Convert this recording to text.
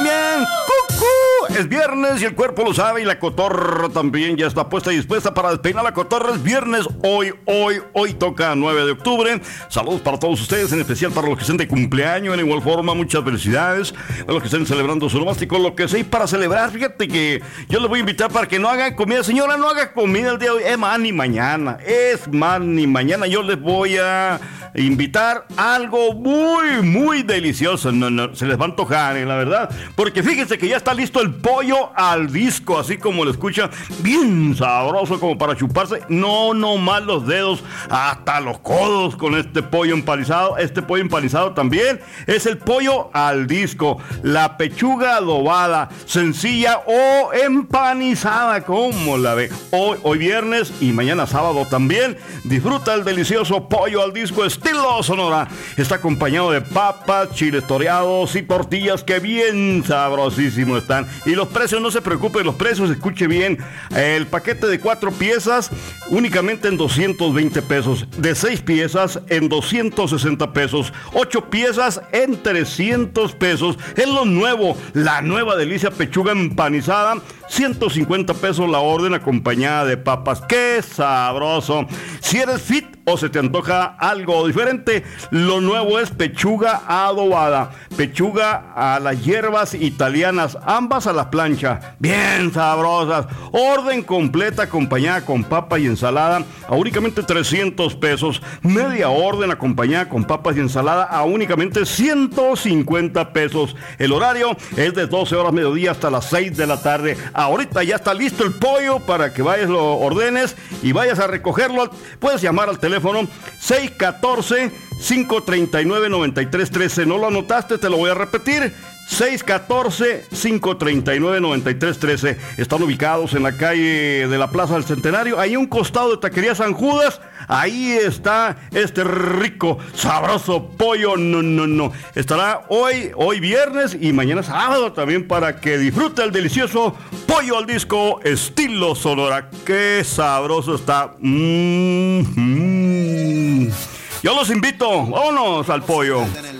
bien. ¡Cucú! Es viernes y el cuerpo lo sabe y la cotorra también ya está puesta y dispuesta para despeinar la cotorra. Es viernes, hoy toca 9 de octubre. Saludos para todos ustedes, en especial para los que estén de cumpleaños. En igual forma, muchas felicidades a los que estén celebrando su nomástico, lo que sea. Y para celebrar, fíjate que yo les voy a invitar para que no hagan comida. Señora, no haga comida el día de hoy. Es más, ni mañana. Yo les voy a invitar algo muy delicioso. No, se les va a antojar, la verdad. Porque fíjense que ya está listo el pollo al disco, así como lo escucha, bien sabroso como para chuparse, no más los dedos, hasta los codos con este pollo empanizado. Este pollo empanizado también es el pollo al disco, la pechuga adobada, sencilla o empanizada, como la ve. Hoy viernes y mañana sábado también, disfruta el delicioso pollo al disco estilo Sonora. Está acompañado de papas, chiles toreados y tortillas que bien sabrosísimos están. Y los precios, no se preocupe, los precios, escuche bien. El paquete de 4 piezas únicamente en 220 pesos. De 6 piezas en 260 pesos. 8 piezas en 300 pesos. Es lo nuevo, la nueva delicia pechuga empanizada. 150 pesos la orden acompañada de papas. ¡Qué sabroso! Si eres fit o se te antoja algo diferente, lo nuevo es pechuga adobada. Pechuga a las hierbas italianas, ambas a la plancha, bien sabrosas. Orden completa acompañada con papa y ensalada a únicamente 300 pesos. Media orden acompañada con papas y ensalada a únicamente 150 pesos. El horario es de 12 horas mediodía hasta las 6 de la tarde. Ahorita ya está listo el pollo para que vayas, lo ordenes y vayas a recogerlo. Puedes llamar al teléfono 614-539-9313. ¿No lo anotaste? Te lo voy a repetir. 614-539-9313. Están ubicados en la calle de la Plaza del Centenario, ahí a un costado de Taquería San Judas. Ahí está este rico, sabroso pollo. No. Estará hoy viernes y mañana sábado también para que disfrute el delicioso pollo al disco estilo Sonora. Qué sabroso está. Yo los invito, vámonos al pollo.